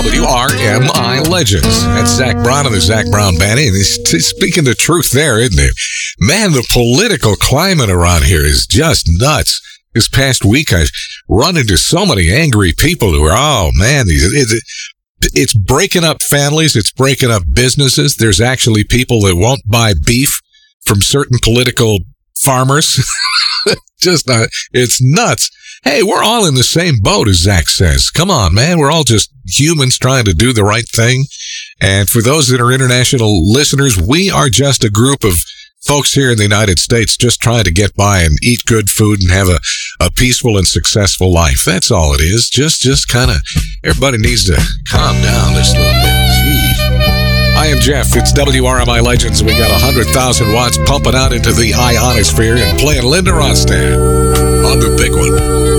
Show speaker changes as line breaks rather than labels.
WRMI Legends. That's Zach Brown and the Zach Brown Band. And he's speaking the truth there, isn't it? Man, the political climate around here is just nuts. This past week, I've run into so many angry people who are, oh man, it's breaking up families. It's breaking up businesses. There's actually people that won't buy beef from certain political farmers. It's nuts. Hey, we're all in the same boat, as Zach says. Come on, man. We're all just humans trying to do the right thing. And for those that are international listeners, we are just a group of folks here in the United States just trying to get by and eat good food and have a peaceful and successful life. That's all it is. Just kind of, everybody needs to calm down just a little bit. Jeez. I am Jeff. It's WRMI Legends. We got 100,000 watts pumping out into the ionosphere and playing Linda Ronstadt on the big one.